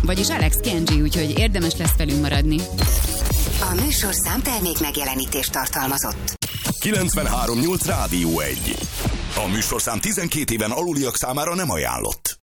vagyis Alex Kenji, úgyhogy érdemes lesz velünk maradni. A műsorszám termék megjelenítést tartalmazott. 93.8 Rádió 1. A műsorszám 12 éven aluliak számára nem ajánlott.